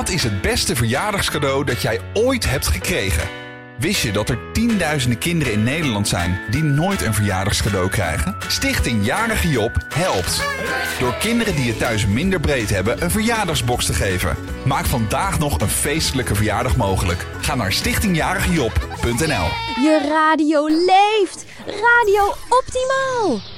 Wat is het beste verjaardagscadeau dat jij ooit hebt gekregen? Wist je dat er tienduizenden kinderen in Nederland zijn die nooit een verjaardagscadeau krijgen? Stichting Jarige Job helpt. Door kinderen die het thuis minder breed hebben een verjaardagsbox te geven. Maak vandaag nog een feestelijke verjaardag mogelijk. Ga naar stichtingjarigejob.nl. Je radio leeft. Radio Optimaal.